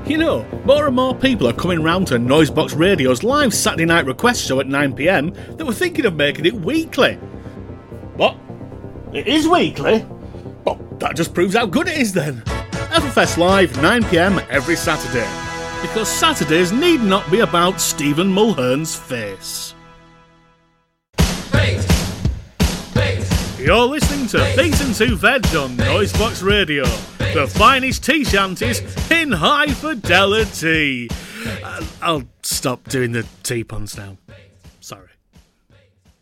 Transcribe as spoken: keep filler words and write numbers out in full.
You know, more and more people are coming round to Noisebox Radio's live Saturday night request show at nine p m that were thinking of making it weekly. What? It is weekly? Well, that just proves how good it is then. Everfest Live, nine p m every Saturday. Because Saturdays need not be about Stephen Mulhern's face. Bait. Bait. You're listening to Bait and Two Veg on Noisebox Radio, the finest tea shanties in high fidelity. Uh, I'll stop doing the tea puns now.